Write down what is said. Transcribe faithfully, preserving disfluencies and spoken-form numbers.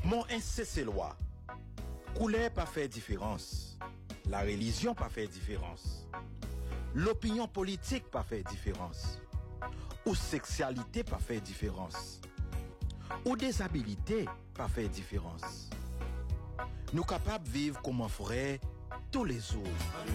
Mon incessé loi. Couleur pas fait différence. La religion pas fait différence. L'opinion politique pas fait différence. Ou sexualité pas fait différence. Ou déshabilité pas fait différence. Nous capables de vivre comme un frère tous les jours.